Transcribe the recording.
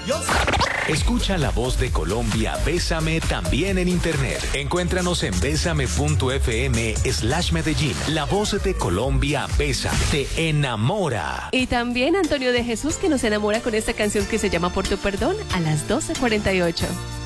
Escucha la voz de Colombia, Bésame, también en internet. Encuéntranos en besame.fm/Medellín. La voz de Colombia, Bésame, te enamora. Y también Antonio de Jesús, que nos enamora con esta canción que se llama Por tu perdón a las 12:48.